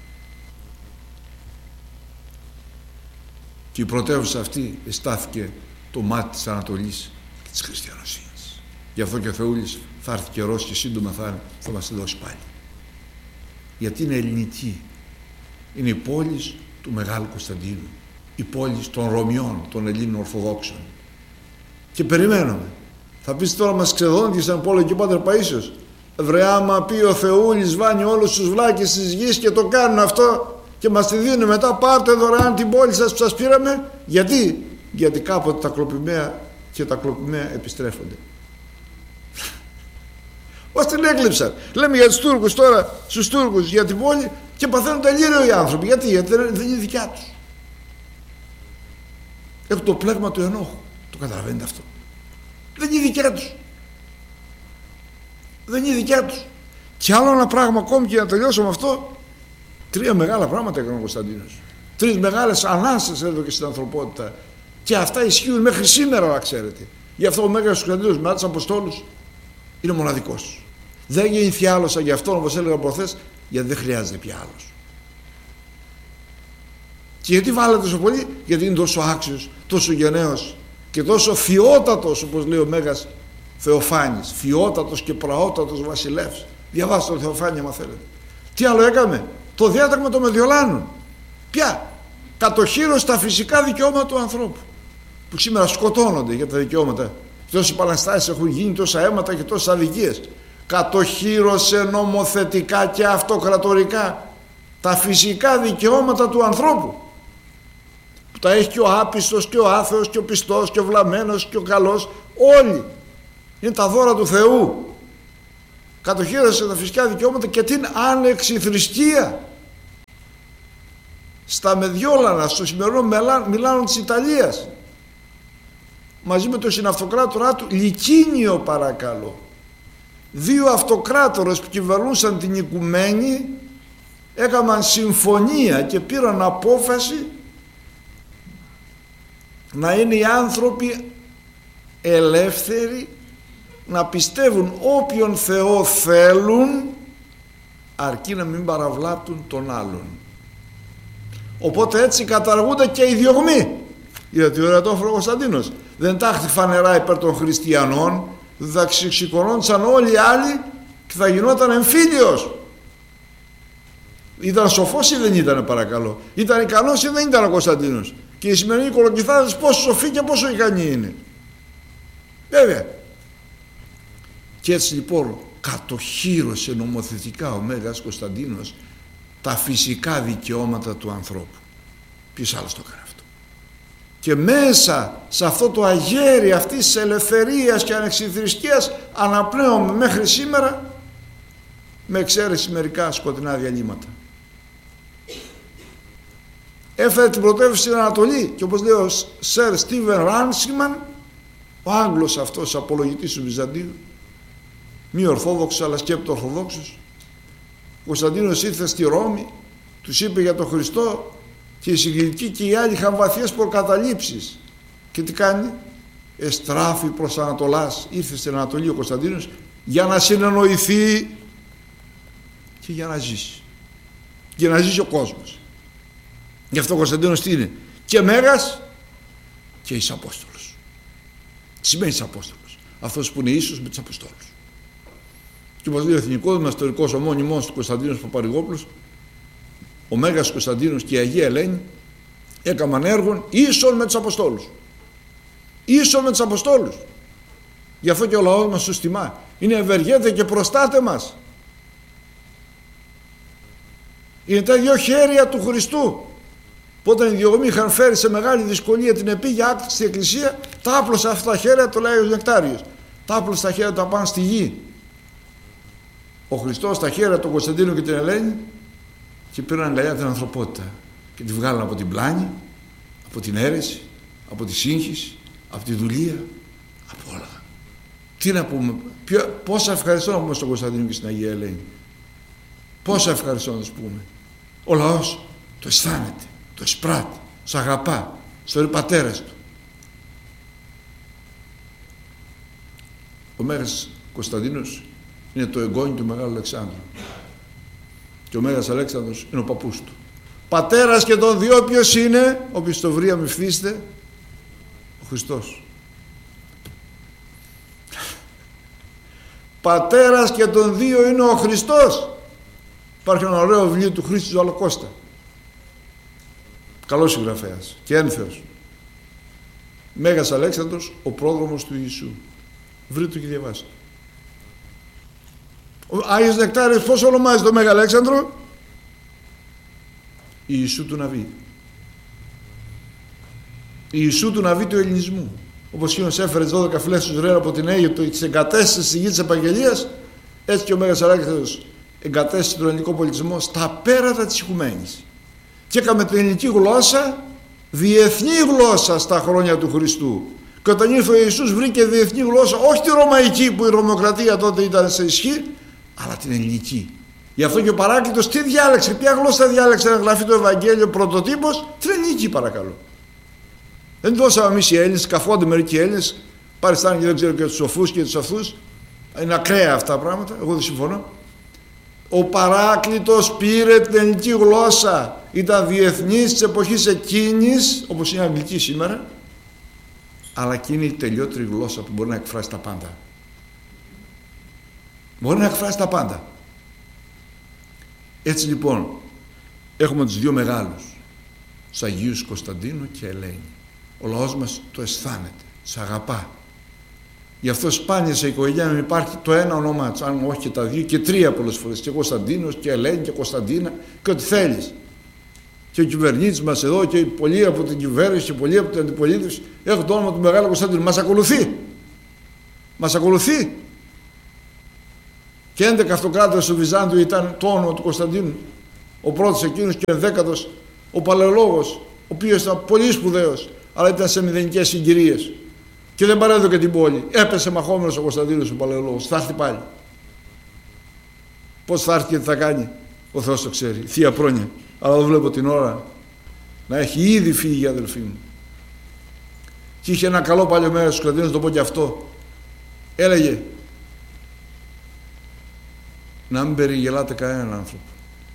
Και η πρωτεύουσα αυτή εστάθηκε το μάτι της Ανατολής και της χριστιανοσύνης. Γι' αυτό και ο Θεούλης θα έρθει καιρός και σύντομα θα, θα μας τη δώσει πάλι. Γιατί είναι ελληνική. Είναι η πόλη του Μεγάλου Κωνσταντίνου, η πόλη των Ρωμιών, των Ελλήνων Ορθοδόξων. Και περιμένουμε. Θα πεις τώρα μας ξεδώνει σαν πόλο και ο Πάτερ Παΐσιος. Βρε άμα πει ο Θεούλης βάνει όλους τους βλάκες της γης και το κάνουν αυτό και μας τη δίνουν μετά, πάρτε δωρεάν την πόλη σας που σας πήραμε. Γιατί? Γιατί κάποτε τα κλοπημαία και τα κλοπημαία επιστρέφονται. Ως την έκλειψαν. Λέμε για τους Τούρκους τώρα, στους Τούρκους για την πόλη και παθαίνουν τελείω οι άνθρωποι. Γιατί? Γιατί δεν είναι δικιά τους. Έχουν το πλέγμα του ενόχου. Το καταλαβαίνετε αυτό? Δεν είναι δικιά τους. Δεν είναι δικιά τους. Και άλλο ένα πράγμα ακόμη και να τελειώσω με αυτό. Τρία μεγάλα πράγματα έκανε ο Κωνσταντίνος. Τρεις μεγάλες ανάστασεις έδωκε στην ανθρωπότητα. Και αυτά ισχύουν μέχρι σήμερα, να ξέρετε. Γι' αυτό ο Μέγας Κωνσταντίνος μετά τους Αποστόλους είναι μοναδικός. Δεν γεννηθεί άλλος σαν γι' αυτό, όπως έλεγα προχθές, γιατί δεν χρειάζεται πια άλλος. Και γιατί βάλετε τόσο πολύ? Γιατί είναι τόσο άξιος, τόσο γενναίος και τόσο φιότατος, όπως λέει ο Μέγας Θεοφάνης. Φιότατος και πραότατος βασιλεύς. Διαβάστε τον Θεοφάνη άμα θέλετε. Τι άλλο έκαμε? Το διάταγμα των Μεδιολάνων. Ποια? Κατοχύρωσε τα φυσικά δικαιώματα του ανθρώπου. Που σήμερα σκοτώνονται για τα δικαιώματα. Τόσες επαναστάσεις έχουν γίνει, τόσα αίματα και τόσες αδικίες. Κατοχύρωσε νομοθετικά και αυτοκρατορικά τα φυσικά δικαιώματα του ανθρώπου. Που τα έχει και ο άπιστος και ο άθεος και ο πιστός και ο βλαμμένος και ο καλός. Όλοι. Είναι τα δώρα του Θεού. Κατοχύρωσε τα φυσικά δικαιώματα και την άνεξη θρησκεία. Στα Μεδιόλανα, στο σημερινό Μιλάνο της Ιταλίας, μαζί με τον συναυτοκράτορά του Λικίνιο, παρακαλώ, δύο αυτοκράτορες που κυβερνούσαν την οικουμένη έκαναν συμφωνία και πήραν απόφαση να είναι οι άνθρωποι ελεύθεροι να πιστεύουν όποιον Θεό θέλουν, αρκεί να μην παραβλάπτουν τον άλλον. Οπότε έτσι καταργούνται και οι διωγμοί. Γιατί ο Ρετόφρο Κωνσταντίνος δεν τάχθη φανερά υπέρ των χριστιανών, θα ξεσηκωνόντουσαν όλοι οι άλλοι και θα γινόταν εμφύλιος. Ήταν σοφός ή δεν ήταν, παρακαλώ? Ήταν ικανός ή δεν ήταν ο Κωνσταντίνος? Και οι σημερινοί κολοκυθάδες πόσο σοφοί και πόσο ικανοί είναι. Βέβαια. Και έτσι λοιπόν κατοχύρωσε νομοθετικά ο Μέγας Κωνσταντίνος τα φυσικά δικαιώματα του ανθρώπου. Ποιος άλλος το έκανε αυτό? Και μέσα σε αυτό το αγέρι αυτής της ελευθερίας και ανεξιθρησκείας αναπνέουμε μέχρι σήμερα, με εξαίρεση μερικά σκοτεινά διαλύματα. Έφερε την πρωτεύουσα στην Ανατολή και, όπως λέει ο Σερ Στίβεν Ράνσιμαν, ο Άγγλος αυτός απολογητής του Βυζαντίου, μη ορθόδοξος αλλά σκέπτο ορθοδόξος, ο Κωνσταντίνος ήρθε στη Ρώμη, τους είπε για τον Χριστό και οι συγκριτικοί και οι άλλοι είχαν βαθιές προκαταλήψεις. Και τι κάνει? Εστράφη προς Ανατολάς, ήρθε στην Ανατολή ο Κωνσταντίνος για να συνεννοηθεί και για να ζήσει. Για να ζήσει ο κόσμος. Γι' αυτό ο Κωνσταντίνος τι είναι? Και Μέγας και εις Απόστολος. Τι σημαίνει εις Απόστολος? Αυτός που είναι ίσος με τους Αποστόλους. Και όπως λέει ο εθνικός μας ιστορικός ομώνυμός του Κωνσταντίνος Παπαρηγόπουλος, ο Μέγας Κωνσταντίνος και η Αγία Ελένη έκαναν έργον ίσον με τους Αποστόλους. Ίσον με τους Αποστόλους. Γι' αυτό και ο λαός μας τους τιμά. Είναι ευεργέτε και προστάτε μας. Είναι τα δυο χέρια του Χριστού. Που όταν οι διωγμοί είχαν φέρει σε μεγάλη δυσκολία την επίγεια άκτηση στην εκκλησία, τα άπλωσε αυτά τα χέρια, το λέει ο Νεκτάριος. Τα άπλωσε τα χέρια τα πάνε στη γη. Ο Χριστός τα χέρια του Κωνσταντίνου και την Ελένη και πήραν αγκαλιά την ανθρωπότητα και τη βγάλαν από την πλάνη, από την αίρεση, από τη σύγχυση, από τη δουλεία, από όλα. Τι να πούμε, ποιο, πόσα ευχαριστώ να πούμε στον Κωνσταντίνο και στην Αγία Ελένη. Πόσα ευχαριστώ να τους πούμε. Ο λαός το αισθάνεται, το εισπράττει, τους αγαπά, στους πατέρες του. Ο Μέγας Κωνσταντίνος είναι το εγγόνι του Μεγάλου Αλεξάνδρου και ο Μέγας Αλέξανδρος είναι ο παππούς του. Πατέρας και των δυο ποιος είναι? Όποιος το βρει αμυφθήστε, ο Χριστός. Πατέρας και των δύο είναι ο Χριστός. Υπάρχει ένα ωραίο βιβλίο του Χρήστου Ζουαλοκώστα, καλός συγγραφέας και ένθεος. Μέγας Αλέξανδρος, ο πρόδρομος του Ιησού. Βρείτε το και διαβάστε. Ο Άγιος Νεκτάριος πώς ονομάζει το Μέγα Αλέξανδρο? Ιησού του Ναβί. Ιησού του Ναβί του ελληνισμού. Όπως εκείνος έφερε τις δώδεκα φυλές του Ισραήλ από την Αίγυπτο και τις εγκατέστησε στη γη της Επαγγελίας, έτσι και ο Μέγας Αλέξανδρος εγκατέστησε τον ελληνικό πολιτισμό στα πέρατα της οικουμένης και έκαμε την ελληνική γλώσσα διεθνή γλώσσα στα χρόνια του Χριστού. Και όταν ήρθε ο Ιησούς βρήκε διεθνή γλώσσα, όχι τη ρωμαϊκή που η Ρωμοκρατία τότε ήταν σε ισχύ, αλλά την ελληνική. Γι' αυτό και ο Παράκλητος τι διάλεξε, ποια γλώσσα διάλεξε να γραφεί το Ευαγγέλιο πρωτοτύπος? Την ελληνική, παρακαλώ. Δεν δώσαμε εμείς οι Έλληνες, καφόνται μερικοί Έλληνες, παριστάνε και δεν ξέρω και τους σοφούς και τους αυτούς. Είναι ακραία αυτά τα πράγματα, εγώ δεν συμφωνώ. Ο Παράκλητος πήρε την ελληνική γλώσσα, ήταν διεθνής της εποχής εκείνης, όπως είναι η αγγλική σήμερα, αλλά εκείνη η τελειότερη γλώσσα που μπορεί να εκφράσει τα πάντα. Μπορεί να εκφράσει τα πάντα. Έτσι λοιπόν έχουμε τους δύο μεγάλους, τους Αγίους Κωνσταντίνο και Ελένη. Ο λαός μας το αισθάνεται, τους αγαπά. Γι' αυτό σπάνια σε οικογένεια υπάρχει το ένα όνομά τους, αν όχι και τα δύο και τρία πολλές φορές, και Κωνσταντίνος και Ελένη και Κωνσταντίνα και ό,τι θέλεις. Και ο κυβερνήτης μας εδώ και πολλοί από την κυβέρνηση και πολλοί από την αντιπολίτευση έχουν το όνομα του Μεγάλου Κωνσταντίνου. Μας ακολουθεί. Μας ακολουθεί. Και έντεκα αυτοκράτορες του Βυζάντιου ήταν το όνομα του Κωνσταντίνου. Ο πρώτος εκείνος και ο δέκατος ο Παλαιολόγος, ο οποίος ήταν πολύ σπουδαίος, αλλά ήταν σε μηδενικές συγκυρίες. Και δεν παρέδωκε την πόλη. Έπεσε μαχόμενος ο Κωνσταντίνος ο Παλαιολόγος. Θα έρθει πάλι. Πώς θα έρθει και τι θα κάνει, ο Θεός το ξέρει. Θεία πρόνοια. Αλλά δεν βλέπω την ώρα να έχει ήδη φύγει η αδελφή μου. Και είχε ένα καλό παλιό μέρα στους Κωνσταντίνους, να το πω και αυτό. Έλεγε να μην περιγελάτε κανέναν άνθρωπο.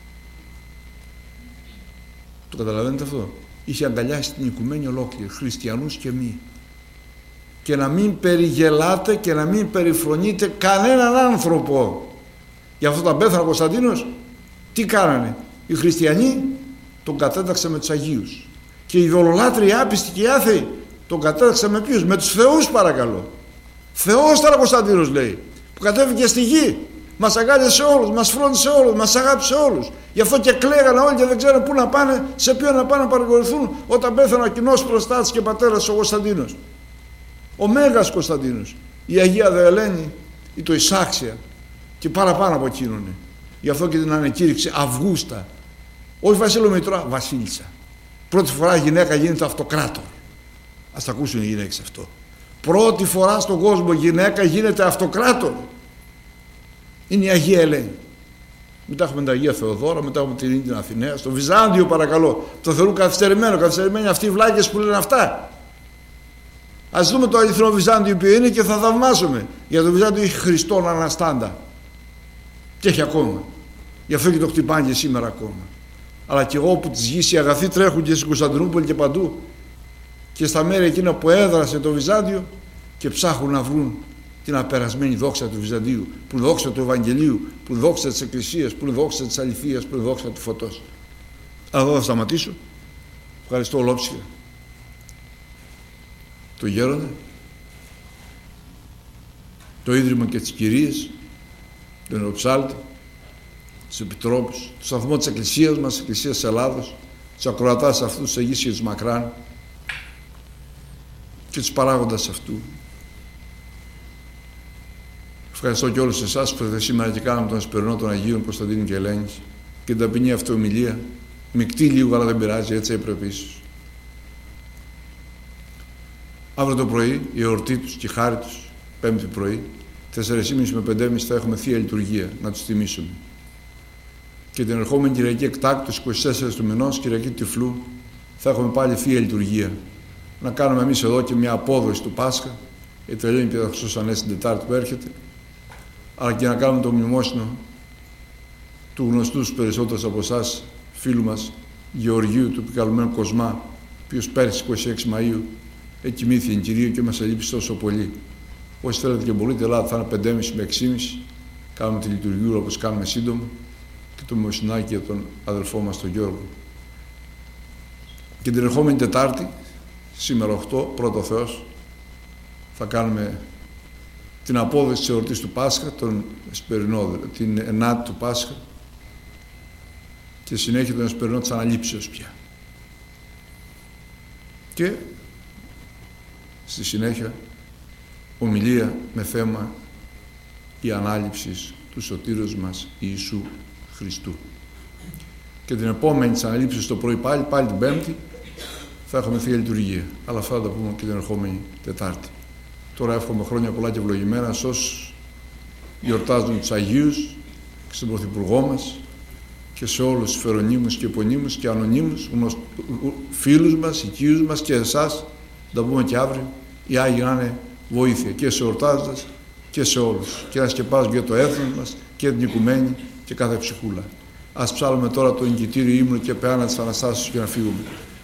Το καταλαβαίνετε αυτό? Είχε αγκαλιάσει την οικουμένη ολόκληρη, χριστιανούς και μη. Και να μην περιγελάτε και να μην περιφρονείτε κανέναν άνθρωπο. Γι' αυτό τα πέθανε ο Κωνσταντίνος. Τι κάνανε? Οι χριστιανοί τον κατέταξαν με τους Αγίους. Και οι ειδωλολάτροι, οι άπιστοι και οι άθεοι τον κατέταξαν με ποιους? Με τους θεούς, παρακαλώ. Θεός ήταν ο Κωνσταντίνος, λέει, που κατέβηκε στη γη. Μας αγκάλιασε όλους, μας φρόντισε όλους, μας αγάπησε όλους. Γι' αυτό και κλαίγανε όλοι και δεν ξέρουν πού να πάνε, σε ποιον να πάνε να παρηγορηθούν όταν πέθανε ο κοινός προστάτης και πατέρας ο Κωνσταντίνος. Ο Μέγας Κωνσταντίνος, η Αγία Δε Ελένη, η το Ισάξια και παραπάνω από εκείνον. Γι' αυτό και την ανεκήρυξε Αυγούστα. Όχι Βασίλειο Μητρά, Βασίλισσα. Πρώτη φορά γυναίκα γίνεται αυτοκράτορ. Ας τα ακούσουν οι γυναίκες αυτό. Πρώτη φορά στον κόσμο γυναίκα γίνεται αυτοκράτορ. Είναι η Αγία Ελένη. Μετά έχουμε την Αγία Θεοδόρα, μετά έχουμε την την Αθηναία. Στο Βυζάντιο παρακαλώ. Το θεωρούν καθυστερημένο. Καθυστερημένοι αυτοί οι βλάκες που λένε αυτά. Ας δούμε το αληθινό Βυζάντιο ποιο είναι και θα θαυμάσουμε. Για το Βυζάντιο έχει Χριστόν αναστάντα. Και έχει ακόμα. Γι' αυτό και το χτυπάνε και σήμερα ακόμα. Αλλά και εγώ που τις γης οι αγαθοί τρέχουν και στην Κωνσταντινούπολη και παντού και στα μέρη εκείνα που έδρασε το Βυζάντιο και ψάχνουν να βρουν την απερασμένη δόξα του Βυζαντίου, που είναι δόξα του Ευαγγελίου, που είναι δόξα της Εκκλησίας, που είναι δόξα της αληθείας, που είναι δόξα του φωτός. Αλλά εδώ θα σταματήσω. Ευχαριστώ ολόψυχα το Γέροντα, το Ίδρυμα και τις Κυρίες, τον Εροψάλτη, τους Επιτρόπους, το σταθμό της Εκκλησίας μας, της Εκκλησίας της Ελλάδος, τους ακροατάς αυτού, τους Αγίους και τους Μακράν και τους παράγοντας αυτού. Ευχαριστώ και όλους εσάς που ήρθατε σήμερα και κάναμε τον Εσπερινό των Αγίων Κωνσταντίνου και Ελένης και την ταπεινή αυτή ομιλία. Μεικτή λίγο, αλλά δεν πειράζει, έτσι έπρεπε ίσως. Αύριο το πρωί, η εορτή τους και η χάρη τους, πέμπτη πρωί, τέσσερις και μισή με πέντε και μισή θα έχουμε Θεία Λειτουργία, να τους τιμήσουμε. Και την ερχόμενη Κυριακή εκτάκτου, είκοσι τέσσερις του μηνός, Κυριακή Τυφλού, θα έχουμε πάλι Θεία Λειτουργία. Να κάνουμε εμείς εδώ και μια απόδοση του Πάσχα, γιατί τελειώνει η Πεντηκοστός Ανέστη την Τετάρτη που έρχεται, αλλά και να κάνουμε το μνημόσυνο του γνωστού στους περισσότερους από εσάς φίλου μας Γεωργίου, του επικαλουμένου Κοσμά, ο οποίος πέρσι είκοσι έξι Μαΐου εκοιμήθη εν Κυρίω και μας ελείπει τόσο πολύ. Όσοι θέλετε και μπορείτε, Ελλάδα θα είναι πέντε και μισή με έξι και μισή. Κάνουμε τη λειτουργία όπως κάνουμε σύντομα και το μνημοσυνάκι για τον αδελφό μας τον Γιώργο. Και την ερχόμενη Τετάρτη, σήμερα οκτώ, πρώτο Θεός, θα κάνουμε την απόδοση της εορτής του Πάσχα, τον Εσπερινό, την ενάτη του Πάσχα και συνέχεια τον Εσπερινό της Αναλήψεως πια. Και στη συνέχεια ομιλία με θέμα η ανάληψη του Σωτήρος μας Ιησού Χριστού. Και την επόμενη της αναλήψης το πρωί πάλι, πάλι την Πέμπτη, θα έχουμε Θεία Λειτουργία. Αλλά αυτά θα τα πούμε και την ερχόμενη Τετάρτη. Τώρα εύχομαι χρόνια πολλά και ευλογημένα σε όσους γιορτάζουν τους Αγίους και στον Πρωθυπουργό μας και σε όλους τους φερονίμους και επωνύμους και ανωνύμους, φίλους μας, οικείους μας και εσάς. Θα τα πούμε και αύριο. Οι Άγιοι να είναι βοήθεια και σε εορτάζοντας και σε όλους. Και να σκεπάζουν και το έθνος μας και την οικουμένη και κάθε ψυχούλα. Ας ψάλουμε τώρα το εγκητήριο ύμνο και πεάνα της Αναστάσεως και να φύγουμε.